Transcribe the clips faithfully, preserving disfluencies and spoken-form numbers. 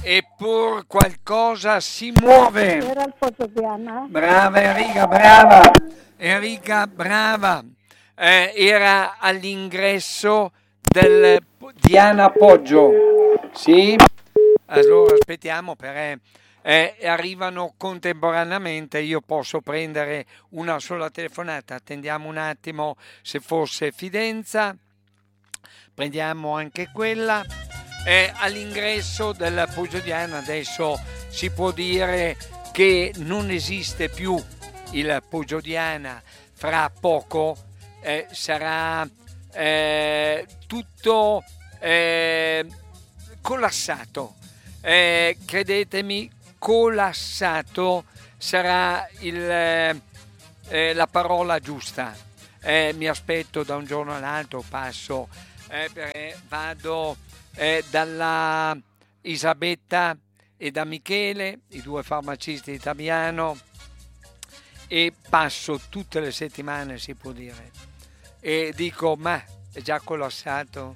Eppur qualcosa si muove. Era il Poggio Diana. Brava Enrica, brava. Enrica, brava. Eh, era all'ingresso del Diana Poggio. Sì. Allora aspettiamo perché eh, arrivano contemporaneamente. Io posso prendere una sola telefonata. Attendiamo un attimo se fosse Fidenza. Prendiamo anche quella. È all'ingresso del Poggio Diana. Adesso si può dire che non esiste più il Poggio Diana. Fra poco eh, sarà eh, tutto eh, collassato. Eh, credetemi, collassato sarà il, eh, la parola giusta. Eh, mi aspetto da un giorno all'altro, passo, eh, perché vado eh, dalla Isabetta e da Michele, i due farmacisti italiani, e passo tutte le settimane, si può dire, e dico: ma è già collassato?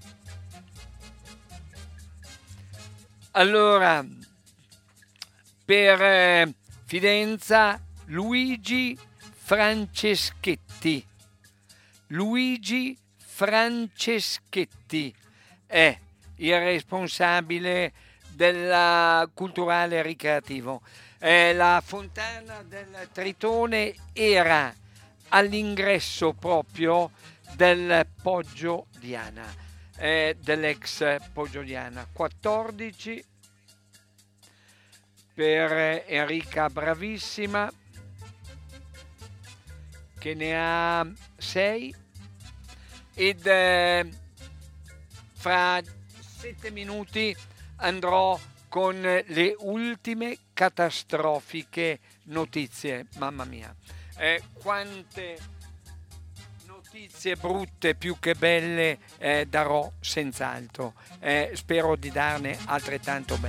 Allora, per eh, Fidenza, Luigi Franceschetti. Luigi Franceschetti è il responsabile della culturale ricreativo. Eh, la fontana del Tritone era all'ingresso proprio del Poggio Diana, eh, dell'ex Poggio Diana. quattordici per Enrica, bravissima, che ne ha sei, ed eh, fra sette minuti andrò con le ultime catastrofiche notizie. Mamma mia, eh, quante notizie brutte più che belle eh, darò senz'altro. Eh, spero di darne altrettanto belle.